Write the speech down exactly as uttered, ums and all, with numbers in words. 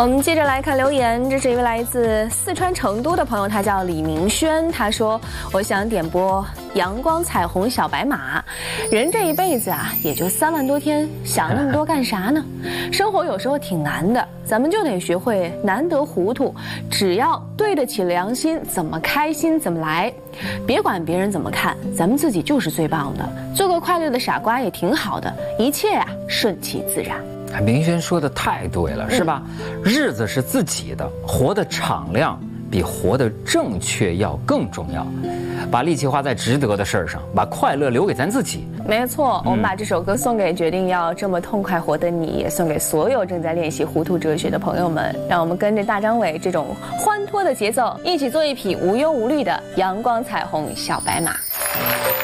我们接着来看留言，这是一位来自四川成都的朋友，他叫李明轩，他说：“我想点播《阳光彩虹小白马》，人这一辈子啊，也就三万多天，想那么多干啥呢？生活有时候挺难的，咱们就得学会难得糊涂，只要对得起良心，怎么开心怎么来，别管别人怎么看，咱们自己就是最棒的，做个快乐的傻瓜也挺好的，一切啊顺其自然。” 明轩说的太对了，是吧？嗯、日子是自己的，活得敞亮比活得正确要更重要。把力气花在值得的事儿上，把快乐留给咱自己。 没错，我们把这首歌送给决定要这么痛快活的你，也送给所有正在练习糊涂哲学的朋友们。让我们跟着大张伟这种欢脱的节奏，一起做一匹无忧无虑的阳光彩虹小白马。